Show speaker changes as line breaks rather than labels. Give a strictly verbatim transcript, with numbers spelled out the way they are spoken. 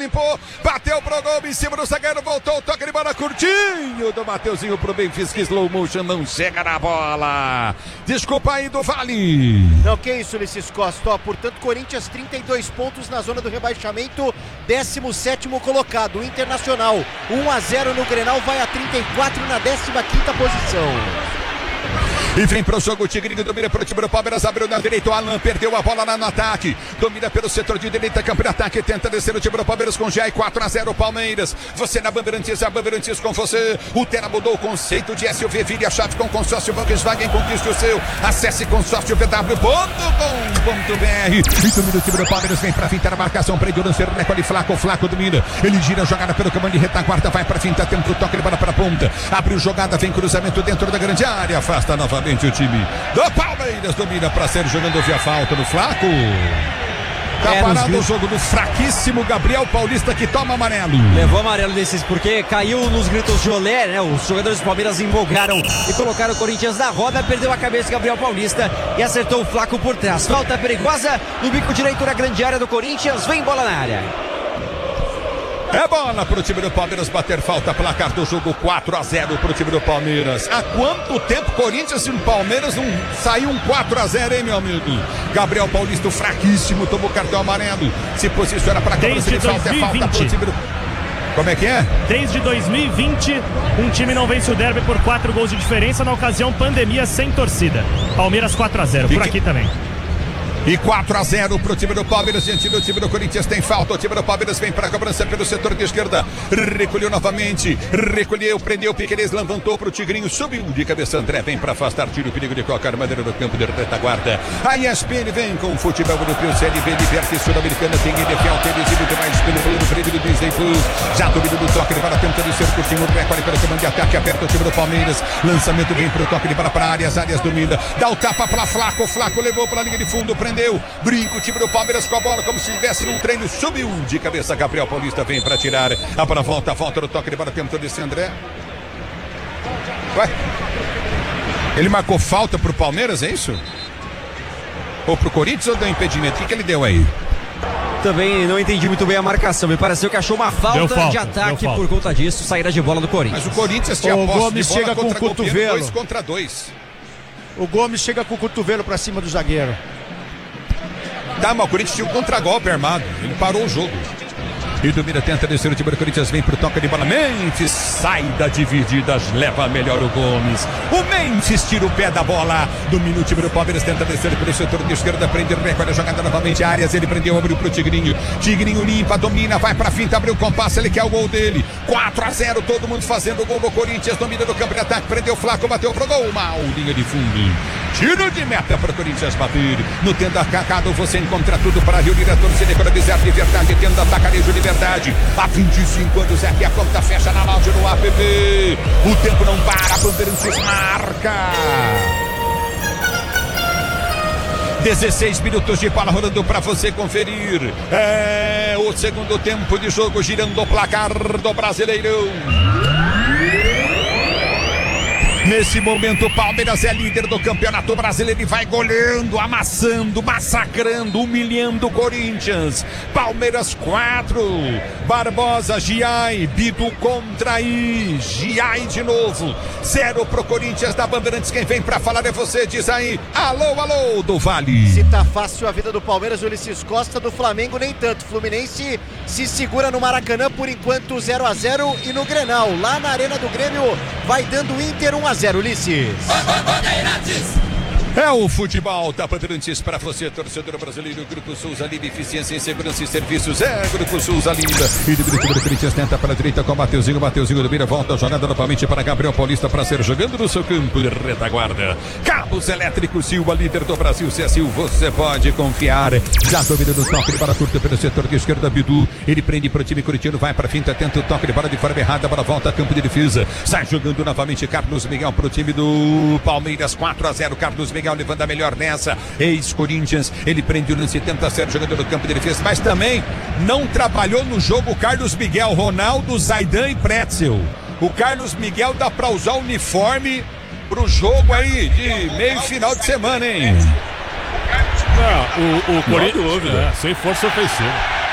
limpou, bateu pro gol em cima do zagueiro, voltou, toque de bola curtinho do Mateuzinho pro Benfica, slow motion, não chega na bola. Desculpa aí do Vale.
Não, que isso, Ulisses Costa. Ó, portanto, Corinthians trinta e dois pontos na zona do rebaixamento, décimo sétimo colocado. O Internacional um a zero no Grenal, vai a trinta e quatro na décima quinta posição.
E vem pro jogo o Tigrinho, domina pro time do Palmeiras, abriu na direita, o Alan perdeu a bola lá no ataque, domina pelo setor de direita, campo de ataque, tenta descer o time do Palmeiras com G quatro a zero Palmeiras, você na Bandeirantes, a Bandeirantes com você, o Terra mudou o conceito de S U V, vire a chave com consórcio Volkswagen, conquiste o seu, acesse consórcio v w ponto com ponto b r. E domina o time do Palmeiras, vem pra fintar a marcação, prende o lanceiro, recolhe Flaco, Flaco domina, ele gira a jogada pelo comando de retaguarda, vai pra finta, tenta o toque de bola pra ponta, abriu jogada, vem cruzamento dentro da grande área, afasta novamente o time do Palmeiras, domina para ser jogando via falta no Flaco. Tá é, parado o jogo do fraquíssimo Gabriel Paulista, que toma amarelo.
Levou amarelo desses porque caiu nos gritos de olé, né? Os jogadores do Palmeiras empolgaram e colocaram o Corinthians na roda, perdeu a cabeça Gabriel Paulista e acertou o Flaco por trás. Falta perigosa no bico direito da grande área do Corinthians, vem bola na área.
É bola pro time do Palmeiras bater falta, placar do jogo quatro a zero pro time do Palmeiras. Há quanto tempo Corinthians e Palmeiras não saiu um quatro a zero, hein, meu amigo? Gabriel Paulista, fraquíssimo, tomou cartão amarelo, se posiciona pra cobrança de falta, é falta pro time do... Como é que é?
Desde dois mil e vinte, um time não vence o derby por quatro gols de diferença, na ocasião pandemia sem torcida. Palmeiras quatro a zero, por aqui também.
E quatro a zero pro time do Palmeiras, diante do time do Corinthians tem falta, o time do Palmeiras vem para a cobrança pelo setor de esquerda, recolheu novamente, recolheu, prendeu, Piqueires, levantou pro Tigrinho, subiu de cabeça, André vem para afastar, tira o perigo de qualquer maneira no campo de retaguarda. A E S P N vem com o futebol europeu, Série B, Liberta e Sul-Americana, tem N F L, tênis e muito mais pelo plano prêmio do Disney Plus, já domina do toque de bola, tentando ser curtinho, recolhe pelo comando de ataque, aperta o time do Palmeiras, lançamento vem pro toque de bola para área, as áreas domina, dá o tapa para Flaco, Flaco levou para a linha de fundo, prendeu, brinca o time do Palmeiras com a bola como se estivesse num treino, subiu de cabeça, Gabriel Paulista vem para tirar, a bola volta, volta no toque de bola, tenta desse André. Ué? Ele marcou falta pro Palmeiras, é isso? Ou pro Corinthians ou deu impedimento? O que, que ele deu aí?
Também não entendi muito bem a marcação, me pareceu que achou uma falta, falta de ataque por conta disso, saída de bola do Corinthians.
Mas o Corinthians tinha
o
posse
Gomes
de bola
chega com o cotovelo,
dois contra dois.
O Gomes chega com o cotovelo pra cima do zagueiro.
Tá, mas o Corinthians tinha um contragolpe armado, ele parou o jogo. E domina, tenta descer o time do Corinthians, vem pro toque de bola, Memphis, saída divididas, leva melhor o Gomes. O Memphis tira o pé da bola, domina o time do Palmeiras, tenta descer pelo setor de esquerda, prende, recolhe a jogada novamente, Arias, ele prendeu, abriu pro Tigrinho, Tigrinho limpa, domina, vai pra finta, abriu o compasso, ele quer o gol dele, quatro a zero, todo mundo fazendo o gol do Corinthians, domina no campo de ataque, prendeu o Flaco, bateu pro gol, mal, linha de fundo, tiro de meta pro Corinthians bater, no Tenda Cacado você encontra tudo para reunir a torcida, economizar de verdade, Tenda Atacarejo de verdade. Há vinte e cinco anos é que a conta fecha na loja no app. O tempo não para, a Bandeirantes marca. dezesseis minutos de bola rolando para você conferir. É o segundo tempo de jogo, girando o placar do Brasileirão. Nesse momento, o Palmeiras é líder do Campeonato Brasileiro e vai goleando, amassando, massacrando, humilhando o Corinthians. Palmeiras quatro, Barbosa, Giai, Bidu contra I, Giai de novo. Zero pro Corinthians da Bandeirantes. Quem vem pra falar é você, diz aí. Alô, alô, do Vale.
Se tá fácil a vida do Palmeiras, Ulisses Costa, do Flamengo nem tanto. Fluminense se segura no Maracanã por enquanto zero a zero e no Grenal, lá na Arena do Grêmio, vai dando Inter um a zero, Ulisses.
É o futebol da Bandeirantes para você, torcedor brasileiro. Grupo Souza Lima, eficiência em segurança e serviços. É Grupo Souza Lima. E do Grupo do Corinthians tenta para a direita com o Mateuzinho. Mateuzinho do Mira volta a jogada novamente para Gabriel Paulista para ser jogando no seu campo de retaguarda. Cabos elétricos Silva, líder do Brasil. Se é Silva, você pode confiar. Já domina do toque de bola curta pelo setor de esquerda. Bidu, ele prende para o time corintiano, vai para a finta, tenta o toque de bola de forma errada. A bola volta a campo de defesa. Sai jogando novamente Carlos Miguel para o time do Palmeiras. quatro a zero. Carlos Miguel levando a melhor nessa, ex-Corinthians, ele prende o lance, tenta ser jogador do campo de defesa, mas também não trabalhou no jogo Carlos Miguel, Ronaldo, Zaidan e Pretzel. O Carlos Miguel dá pra usar o uniforme pro jogo aí de meio final de semana, hein?
Não, o, o Corinthians, é, sem força ofensiva.